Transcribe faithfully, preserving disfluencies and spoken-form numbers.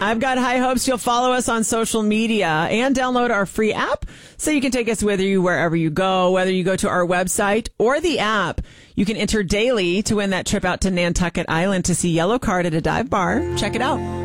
I've got high hopes you'll follow us on social media and download our free app so you can take us with you wherever you go, whether you go to our website or the app. You can enter daily to win that trip out to Nantucket Island to see Yellow Card at a dive bar. Check it out.